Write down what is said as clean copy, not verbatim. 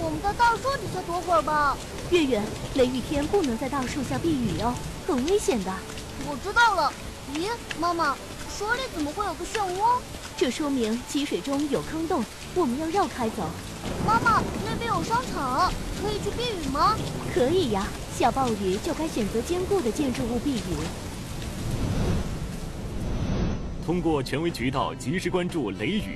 我们在大树底下躲会儿吧。 月月，雷雨天不能在大树下避雨哦，很危险的。 我知道了。咦，妈妈，水里怎么会有个漩涡？ 这说明积水中有坑洞，我们要绕开走。 妈妈，那边有商场，可以去避雨吗？ 可以呀，下暴雨就该选择坚固的建筑物避雨。 通过权威渠道及时关注雷雨